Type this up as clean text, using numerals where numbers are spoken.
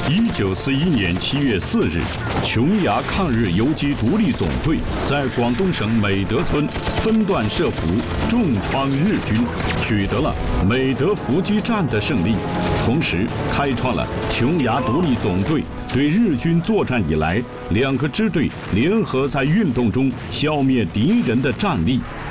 1941年7月4日，琼崖抗日游击独立总队在广东省美德村分段设伏，重创日军，取得了美德伏击战的胜利，同时开创了琼崖独立总队对日军作战以来2个支队联合在运动中消灭敌人的战例。